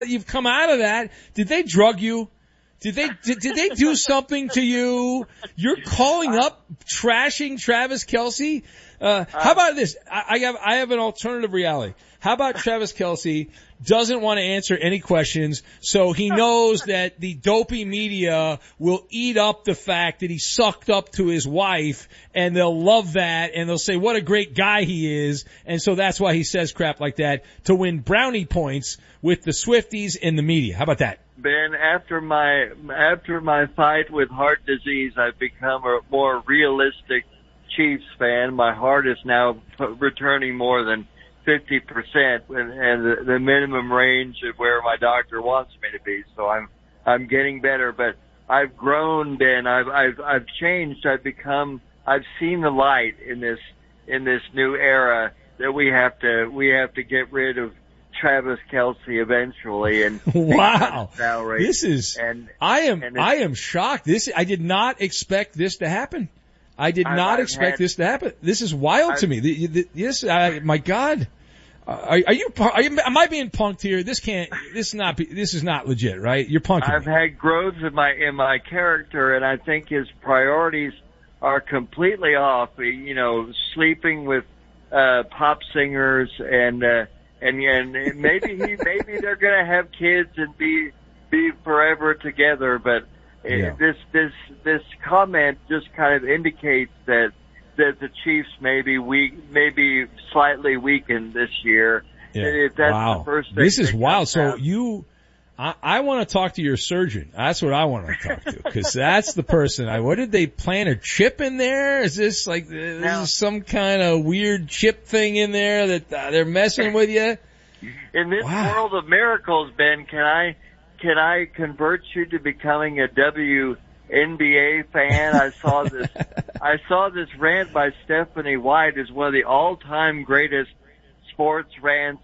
you've come out of that. Did they drug you? Did they do something to you? You're calling up, trashing Travis Kelce? How about this? I have an alternative reality. How about Travis Kelce doesn't want to answer any questions, so he knows that the dopey media will eat up the fact that he sucked up to his wife, and they'll love that, and they'll say what a great guy he is, and so that's why he says crap like that, to win brownie points with the Swifties and the media. How about that? Ben, after my fight with heart disease, I've become a more realistic Chiefs fan. My heart is now returning more than 50%, and the minimum range of where my doctor wants me to be. So I'm getting better, but I've grown, Ben. I've changed. I've seen the light in this new era that we have to get rid of Travis Kelce eventually. And wow, salary. I am shocked. I did not expect this to happen. I did not expect this to happen. This is wild to me. My God. Am I being punked here? This is not legit, right? You're punking I've had growth in my character, and I think his priorities are completely off. You know, sleeping with, pop singers and maybe they're gonna have kids and be forever together, but yeah. This comment just kind of indicates that the Chiefs may be slightly weakened this year. Yeah. If that's wow. the first thing. This is wild. So I want to talk to your surgeon. That's what I want to talk to, because that's the person. What did they plant a chip in there? Is this like is some kind of weird chip thing in there that they're messing with you? In this world of miracles, Ben, can I convert you to becoming a WNBA fan? I saw this rant by Stephanie White as one of the all-time greatest sports rants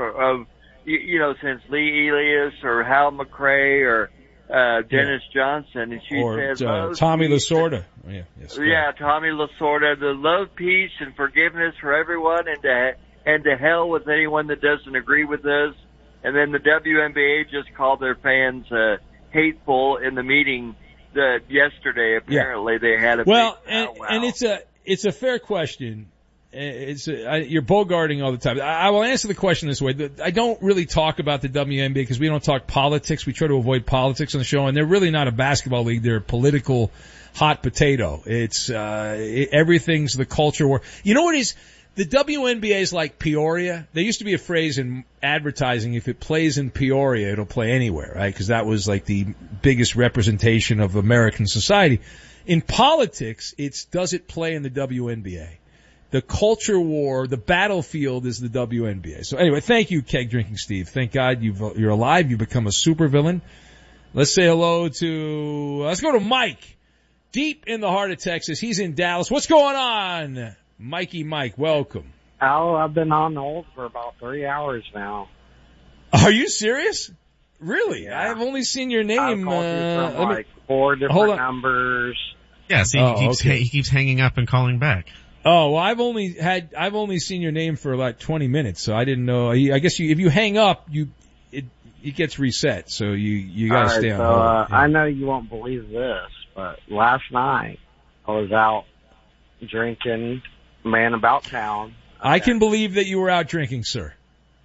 since Lee Elias or Hal McRae or Dennis Johnson. And she said, Tommy Lasorda. Tommy Lasorda. The love, peace, and forgiveness for everyone, and to hell with anyone that doesn't agree with us. And then the WNBA just called their fans hateful in the meeting yesterday. Apparently, they had a and it's a fair question. You're bogarting all the time. I will answer the question this way. I don't really talk about the WNBA because we don't talk politics. We try to avoid politics on the show, and they're really not a basketball league. They're a political hot potato. It's everything's the culture war. You know what is? The WNBA is like Peoria. There used to be a phrase in advertising, if it plays in Peoria, it'll play anywhere, right? Because that was like the biggest representation of American society. In politics, does it play in the WNBA? The culture war, the battlefield is the WNBA. So anyway, thank you, Keg Drinking Steve. Thank God you're alive. You've become a supervillain. Let's say hello let's go to Mike. Deep in the heart of Texas. He's in Dallas. What's going on? Mikey Mike, welcome. Oh, I've been on hold for about 3 hours now. Are you serious? Really? Yeah. I've only seen your name. I've called you from like 4 different numbers. Yeah, see, he keeps hanging up and calling back. Oh, well, I've only seen your name for like 20 minutes, so I didn't know. I guess if you hang up, it gets reset, so you gotta stay on hold. Yeah. I know you won't believe this, but last night I was out drinking, man about town. I can believe that you were out drinking, sir.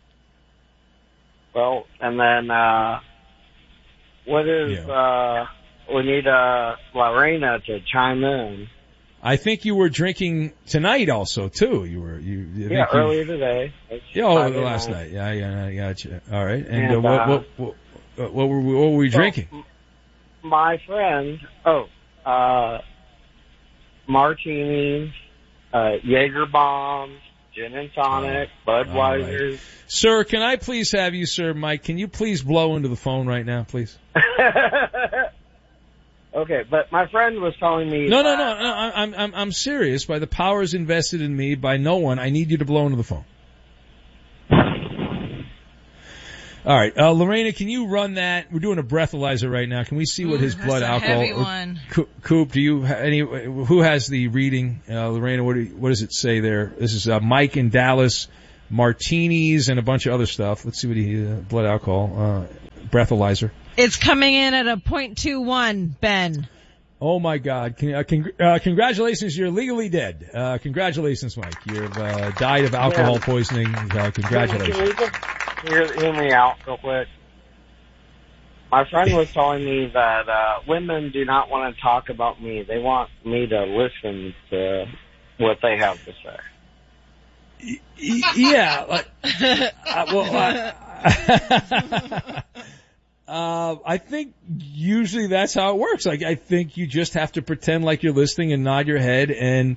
Well, and then, we need, Lorena to chime in. I think you were drinking tonight also, too. Earlier today. Last night. Yeah, I got you. All right. And what were we drinking? My friend, martinis, Jaeger bombs, gin and tonic, Budweiser. Right. Sir, can I please have you, sir, Mike? Can you please blow into the phone right now, please? Okay, but my friend was telling me. No. I'm serious. By the powers invested in me by no one, I need you to blow into the phone. All right, Lorena, can you run that? We're doing a breathalyzer right now. Can we see what his blood alcohol? Heavy one. Coop, do you who has the reading? Lorena, what does it say there? This is Mike in Dallas. martinis and a bunch of other stuff. Let's see what he, blood alcohol, breathalyzer. It's coming in at a 0.21, Ben. Oh my God. Congratulations, you're legally dead. Congratulations, Mike. You've, died of alcohol poisoning. Congratulations. Can you just hear me out real quick? My friend was telling me that, women do not want to talk about me. They want me to listen to what they have to say. Yeah. I think usually that's how it works. Like, I think you just have to pretend like you're listening and nod your head and,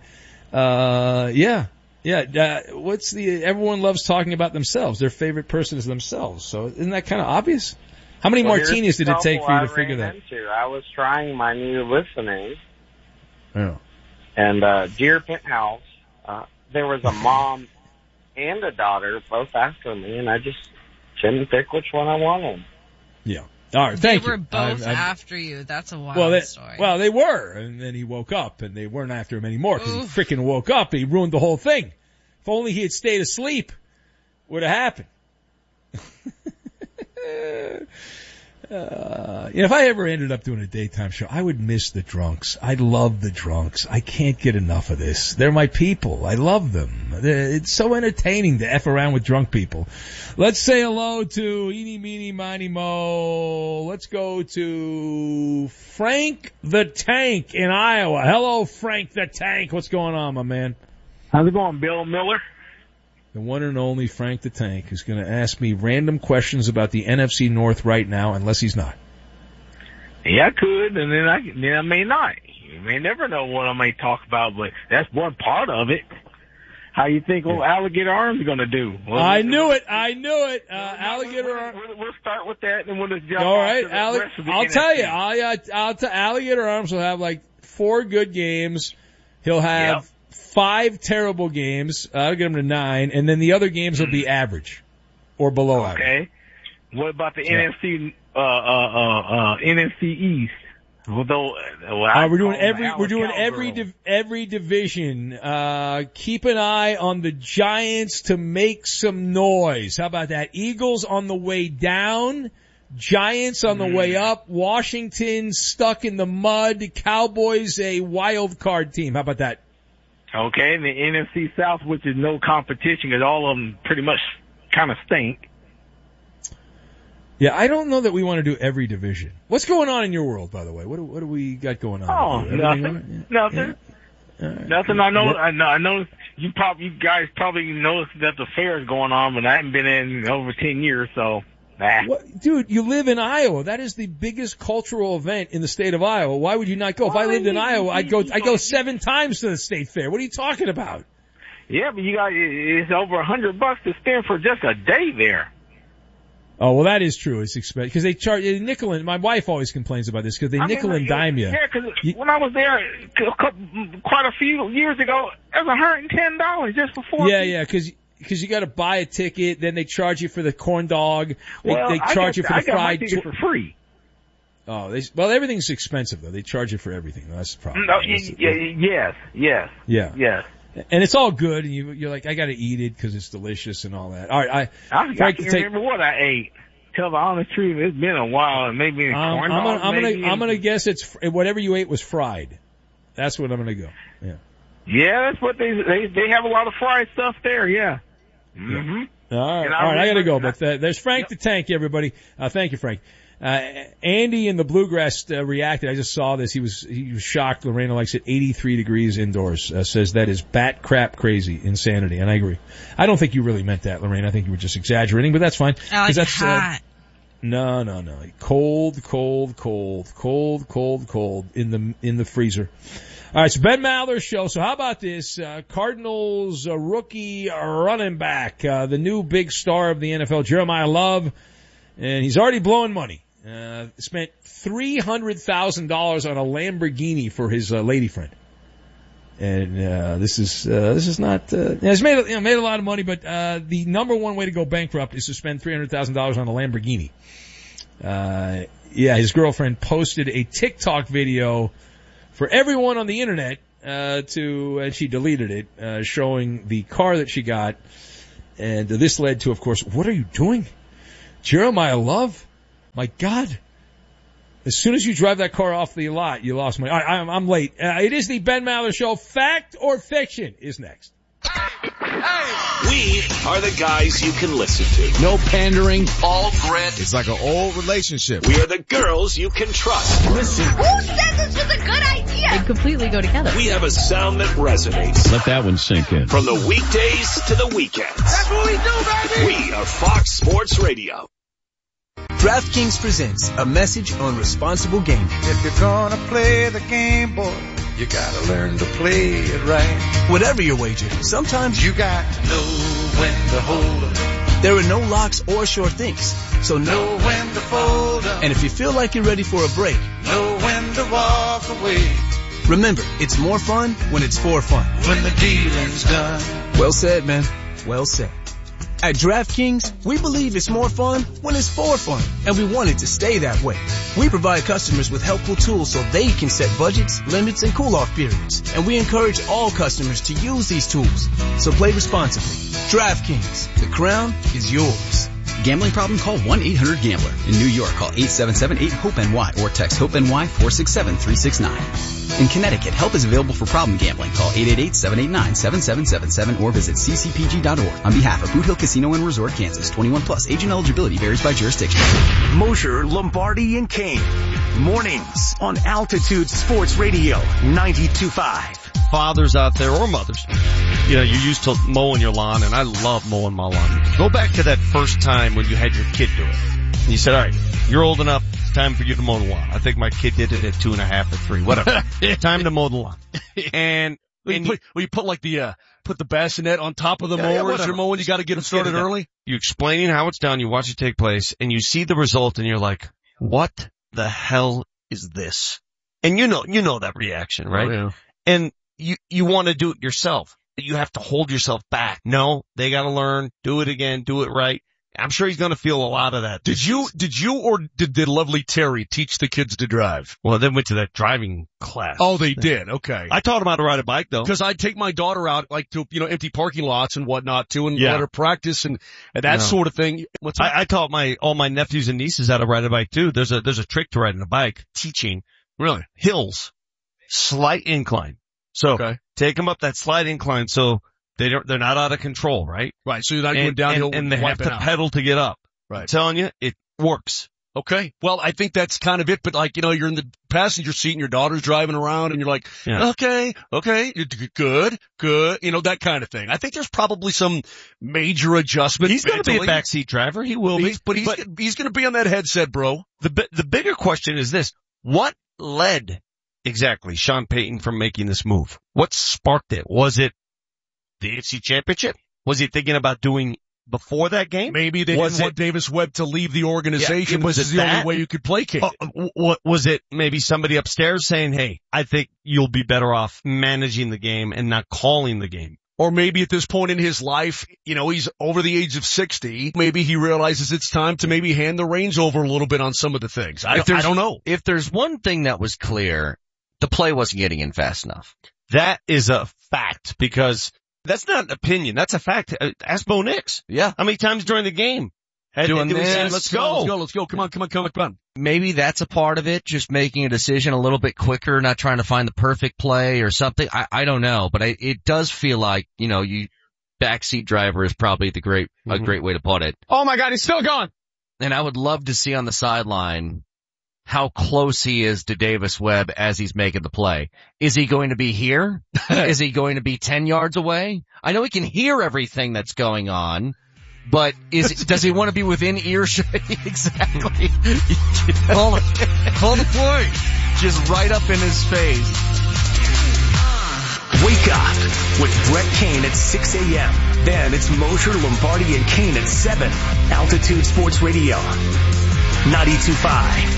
everyone loves talking about themselves. Their favorite person is themselves. So isn't that kind of obvious? How many martinis did it take for you to figure that? I was trying my new listening. Yeah. And, Dear Penthouse, there was a mom and a daughter both after me, and I just didn't pick which one I wanted. Yeah. All right. Thank you. They were both after you. That's a wild story. Well, they were, and then he woke up, and they weren't after him anymore because he freaking woke up. He ruined the whole thing. If only he had stayed asleep, would have happened. If I ever ended up doing a daytime show, I would miss the drunks. I love the drunks. I can't get enough of this. They're my people. I love them. It's so entertaining to F around with drunk people. Let's say hello to Eeny, Meeny, Miny, Mo. Let's go to Frank the Tank in Iowa. Hello, Frank the Tank. What's going on, my man? How's it going, Bill Miller? The one and only Frank the Tank, who's going to ask me random questions about the NFC North right now, unless he's not. Yeah, I could, and then I may not. You may never know what I may talk about, but that's one part of it. How you think Alligator Arms going to do? I knew it. Alligator Arms. We'll start with that, and we'll just jump all right, I'll tell you. Alligator Arms will have like 4 good games. He'll have 5 terrible games. I'll get him to 9, and then the other games will be average or below average. Okay. What about the NFC East? We're doing every division. Keep an eye on the Giants to make some noise. How about that? Eagles on the way down, Giants on the way up, Washington stuck in the mud, Cowboys a wild card team. How about that? Okay, and the NFC South, which is no competition, because all of them pretty much kind of stink. Yeah, I don't know that we want to do every division. What's going on in your world, by the way? What do we got going on? Oh, nothing. Nothing. Nothing. I know you guys probably noticed that the fair is going on, but I haven't been in over 10 years, so. What? Dude, you live in Iowa. That is the biggest cultural event in the state of Iowa. Why would you not go? If I lived in Iowa, I'd go 7 times to the state fair. What are you talking about? Yeah, but it's over $100 to spend for just a day there. Oh, well, that is true. It's expensive because they charge nickel and my wife always complains about this because they nickel and dime you. Yeah, because when I was there quite a few years ago, it was $110 just for 4 people. Yeah, because you got to buy a ticket, then they charge you for the corn dog. They charge you for the fried. I got my ticket for free. Oh, everything's expensive though. They charge you for everything. That's the problem. No, yes. Yeah. And it's all good, and you're like, I got to eat it because it's delicious and all that. All right, I can't remember what I ate. Tell the honest truth, it's been a while. Maybe corn dog. I'm gonna guess it's whatever you ate was fried. That's what I'm gonna go. Yeah. Yeah, that's what they have a lot of fried stuff there. Yeah. Mm-hmm. All right. I gotta go. But there's Frank the Tank, everybody. Thank you, Frank. Andy in the Bluegrass reacted. I just saw this. He was shocked. Lorena likes it. 83 degrees indoors. Says that is bat crap crazy insanity, and I agree. I don't think you really meant that, Lorena. I think you were just exaggerating, but that's fine. I like that's hot. No. Cold in the freezer. All right, so Ben Maller's show. So how about this? Cardinals rookie running back, the new big star of the NFL, Jeremiah Love, and he's already blowing money. Spent $300,000 on a Lamborghini for his lady friend, and this is not. He's made a lot of money, but the number one way to go bankrupt is to spend $300,000 on a Lamborghini. His girlfriend posted a TikTok video for everyone on the internet and she deleted it, showing the car that she got. And this led to, of course, what are you doing? Jeremiah Love? My God. As soon as you drive that car off the lot, you lost money. I'm late. It is the Ben Maller Show. Fact or Fiction is next. We are the guys you can listen to. No pandering. All grit. It's like an old relationship. We are the girls you can trust. Listen. Who said this was a good idea? They completely go together. We have a sound that resonates. Let that one sink in. From the weekdays to the weekends. That's what we do, baby. We are Fox Sports Radio. DraftKings presents a message on responsible gaming. If you're gonna play the game, boy, you gotta learn to play it right. Whatever your wager, sometimes you got to know when to hold up. There are no locks or sure things, so know when to fold up. And if you feel like you're ready for a break, know when to walk away. Remember, it's more fun when it's for fun. When the dealing's done. Well said, man. Well said. At DraftKings, we believe it's more fun when it's for fun, and we want it to stay that way. We provide customers with helpful tools so they can set budgets, limits, and cool-off periods, and we encourage all customers to use these tools. So play responsibly. DraftKings, the crown is yours. Gambling problem? Call 1-800-GAMBLER. In New York, call 877-8-HOPE-NY or text HOPE-NY 467-369. In Connecticut, help is available for problem gambling. Call 888-789-7777 or visit ccpg.org. On behalf of Boot Hill Casino and Resort, Kansas, 21 plus. Age and eligibility varies by jurisdiction. Mosher, Lombardi, and Kane. Mornings on Altitude Sports Radio 92.5. Fathers out there or mothers, you know, you're used to mowing your lawn, and I love mowing my lawn. Go back to that first time when you had your kid do it. And you said, all right, you're old enough, it's time for you to mow the lawn. I think my kid did it at 2.5 or 3, whatever. Time to mow the lawn. And you put like the bassinet on top of the mower as you're mowing, you gotta get it started early. You're explaining how it's done, you watch it take place, and you see the result, and you're like, what the hell is this? And you know that reaction, right? Oh, yeah. And you want to do it yourself. You have to hold yourself back. No, they got to learn, do it again, do it right. I'm sure he's going to feel a lot of that. Did you or did lovely Terry teach the kids to drive? Well, they went to that driving class. Oh, they did. Okay. I taught them how to ride a bike though. Because I'd take my daughter out like to, empty parking lots and whatnot too and let her practice and that sort of thing. I taught all my nephews and nieces how to ride a bike too. There's a trick to riding a bike, teaching. Really? Hills. Slight incline. So take them up that slight incline so they're not out of control, right? Right. So you're not going downhill and they have to pedal to get up. Right. I'm telling you, it works. Okay. Well, I think that's kind of it, but you're in the passenger seat and your daughter's driving around and you're like, okay, good, that kind of thing. I think there's probably some major adjustment. He's going to be a backseat driver. He will be. But he's going to be on that headset, bro. The bigger question is this. What led exactly Sean Payton from making this move? What sparked it? Was it the AFC Championship? Was he thinking about doing before that game? Maybe they didn't want Davis Webb to leave the organization. Was this is the only way you could placate it. Was it maybe somebody upstairs saying, hey, I think you'll be better off managing the game and not calling the game? Or maybe at this point in his life, he's over the age of 60. Maybe he realizes it's time to maybe hand the reins over a little bit on some of the things. I don't know. If there's one thing that was clear, the play wasn't getting in fast enough. That is a fact because that's not an opinion. That's a fact. Ask Bo Nix. Yeah. How many times during the game? Doing this. Let's go. Come on. Maybe that's a part of it. Just making a decision a little bit quicker, not trying to find the perfect play or something. I don't know, but it does feel like, backseat driver is probably a great way to put it. Oh my God, he's still gone. And I would love to see on the sideline how close he is to Davis Webb as he's making the play. Is he going to be here? Is he going to be 10 yards away? I know he can hear everything that's going on, but does he want to be within earshot? Exactly. Call the play. Just right up in his face. Wake up with Brett Kane at 6 a.m. Then it's Mosher, Lombardi, and Kane at 7. Altitude Sports Radio 92.5.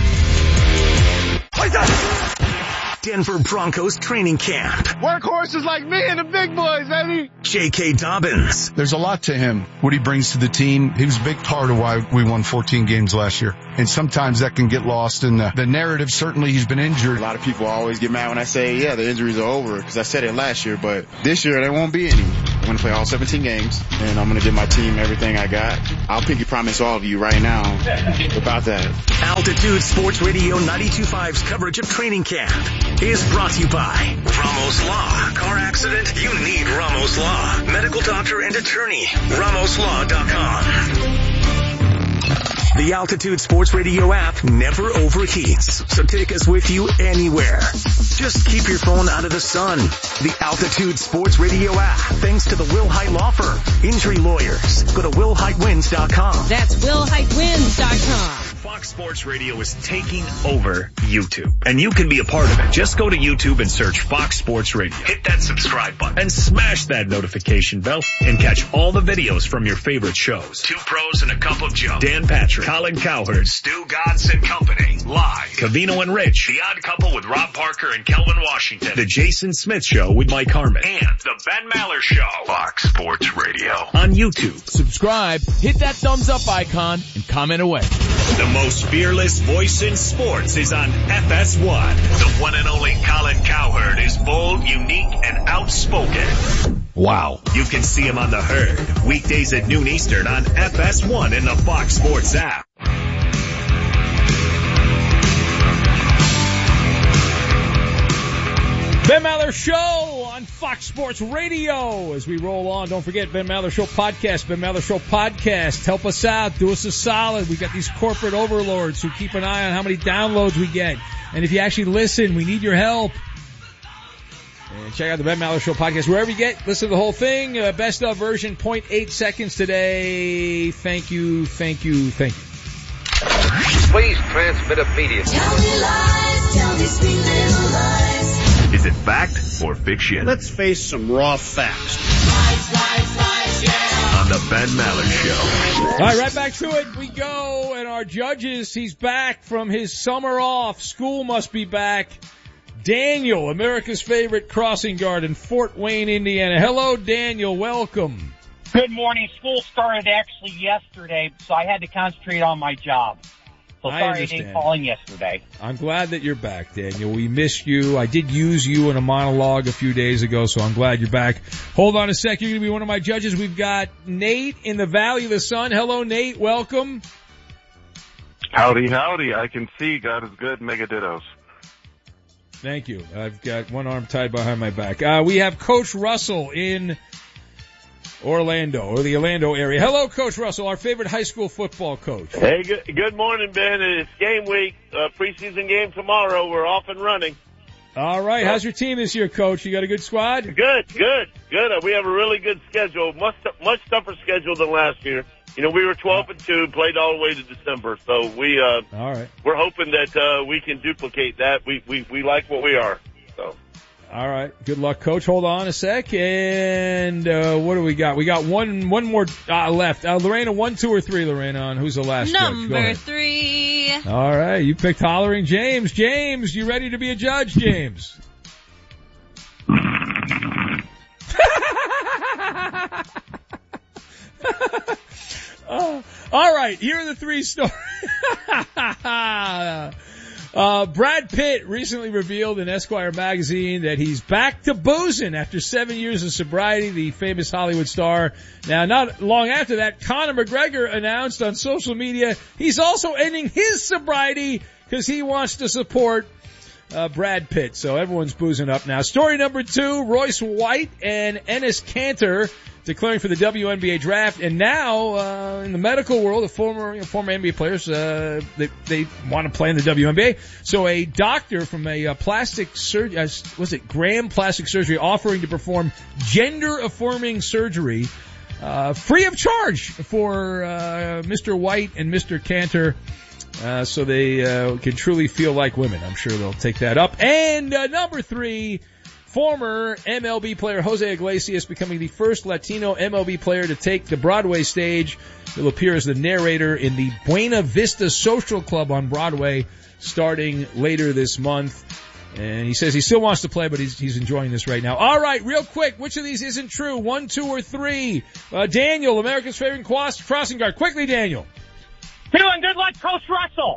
Denver Broncos training camp. Workhorses like me and the big boys, baby. J.K. Dobbins. There's a lot to him, what he brings to the team. He was a big part of why we won 14 games last year. And sometimes that can get lost in the narrative. Certainly he's been injured. A lot of people always get mad when I say, the injuries are over, because I said it last year, but this year there won't be any. I'm going to play all 17 games, and I'm going to give my team everything I got. I'll pinky promise all of you right now about that. Altitude Sports Radio 92.5's coverage of training camp is brought to you by Ramos Law. Car accident? You need Ramos Law. Medical doctor and attorney. RamosLaw.com. The Altitude Sports Radio app never overheats, so take us with you anywhere. Just keep your phone out of the sun. The Altitude Sports Radio app, thanks to the Will Height Law Firm. Injury lawyers. Go to WillHeightWins.com. That's WillHeightWins.com. Fox Sports Radio is taking over YouTube, and you can be a part of it. Just go to YouTube and search Fox Sports Radio. Hit that subscribe button and smash that notification bell and catch all the videos from your favorite shows. Two Pros and a Cup of Joe. Dan Patrick, Colin Cowherd, Stu Godson Company, live. Covino and Rich, The Odd Couple with Rob Parker and Kelvin Washington, The Jason Smith Show with Mike Harmon, and The Ben Maller Show. Fox Sports Radio on YouTube. Subscribe, hit that thumbs up icon, and comment away. The most fearless voice in sports is on FS1. The one and only Colin Cowherd is bold, unique, and outspoken. Wow. You can see him on The Herd, weekdays at noon Eastern on FS1 in the Fox Sports app. Ben Maller Show on Fox Sports Radio. As we roll on, don't forget Ben Maller Show podcast, Ben Maller Show podcast. Help us out. Do us a solid. We've got these corporate overlords who keep an eye on how many downloads we get. And if you actually listen, we need your help. And check out the Ben Maller Show podcast wherever you get. Listen to the whole thing. Best of version, 0.8 seconds today. Thank you, thank you, thank you. Please transmit immediately. Tell me lies, tell me sweet little lies. Is it fact or fiction? Let's face some raw facts. Lies, lies, lies, yeah. On the Ben Maller Show. All right, right back to it we go. And our judges, he's back from his summer off. School must be back. Daniel, America's favorite crossing guard in Fort Wayne, Indiana. Hello, Daniel. Welcome. Good morning. School started actually yesterday, so I had to concentrate on my job. So sorry I didn't call in yesterday. I'm glad that you're back, Daniel. We missed you. I did use you in a monologue a few days ago, so I'm glad you're back. Hold on a sec. You're going to be one of my judges. We've got Nate in the Valley of the Sun. Hello, Nate. Welcome. Howdy, howdy. I can see God is good. Mega dittos. Thank you. I've got one arm tied behind my back. We have Coach Russell in Orlando, or the Orlando area. Hello, Coach Russell, our favorite high school football coach. Hey, good morning, Ben. It's game week, preseason game tomorrow. We're off and running. All right. How's your team this year, Coach? You got a good squad? Good. We have a really good schedule, much tougher schedule than last year. You know, we were 12-2, played all the way to December, so all right. We're hoping that we can duplicate that. We like what we are. So. All right. Good luck, Coach. Hold on a sec. And what do we got? We got one more left. Lorena, 1, 2, or 3, Lorena, on who's the last judge? Number 3. All right. You picked Hollering James. James, you ready to be a judge, James? All right. Here are the 3 stories. Brad Pitt recently revealed in Esquire magazine that he's back to boozing after 7 years of sobriety, the famous Hollywood star. Now, not long after that, Conor McGregor announced on social media he's also ending his sobriety because he wants to support Brad Pitt. So everyone's boozing up now. Story number 2, Royce White and Enes Kanter declaring for the WNBA draft, and now in the medical world, the former NBA players they want to play in the WNBA. So a doctor from a plastic surgery, was it Graham Plastic Surgery, offering to perform gender-affirming surgery free of charge for Mr. White and Mr. Kanter, so they can truly feel like women. I'm sure they'll take that up. And number 3. Former MLB player Jose Iglesias becoming the first Latino MLB player to take the Broadway stage. He'll appear as the narrator in the Buena Vista Social Club on Broadway starting later this month. And he says he still wants to play, but he's enjoying this right now. All right, real quick, which of these isn't true? 1, 2, or 3? Daniel, America's favorite crossing guard. Quickly, Daniel. 2, and good luck, Coach Russell.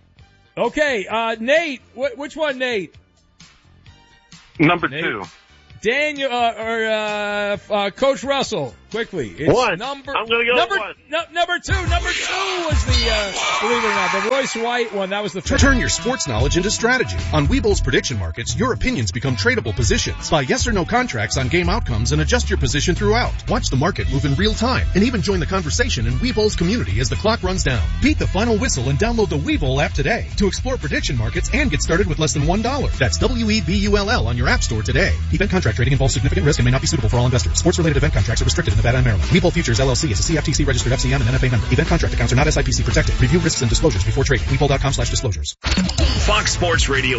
Okay, Nate. Which one, Nate? Number 2. Daniel, Coach Russell, quickly. It's one. I'm going to go number 1. Number 2. Number 2 was the, believe it or not, the Royce White one. That was the first. Turn your sports knowledge into strategy. On Webull's prediction markets, your opinions become tradable positions. Buy yes or no contracts on game outcomes and adjust your position throughout. Watch the market move in real time and even join the conversation in Webull's community as the clock runs down. Beat the final whistle and download the Webull app today to explore prediction markets and get started with less than $1. That's WEBULL on your app store today. Event contract trading involves significant risk and may not be suitable for all investors. Sports-related event contracts are restricted in Nevada and Maryland. Webull Futures LLC is a CFTC registered FCM and NFA member. Event contract accounts are not SIPC protected. Review risks and disclosures before trading. Webull.com/disclosures. Fox Sports Radio